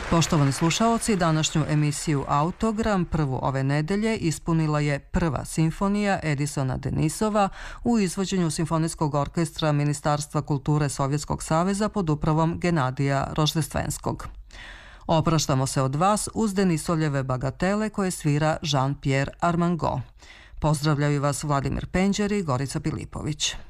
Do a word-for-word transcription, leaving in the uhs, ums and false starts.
Poštovani slušaoci, današnju emisiju Autogram, prvu ove nedelje, ispunila je prva simfonija Edisona Denisova u izvođenju Simfonijskog orkestra Ministarstva kulture Sovjetskog saveza pod upravom Genadija Roždestvenskog. Opraštamo se od vas uz Denisovljeve bagatele koje svira Jean-Pierre Armango. Pozdravljaju vas Vladimir Penđer i Gorica Pilipović.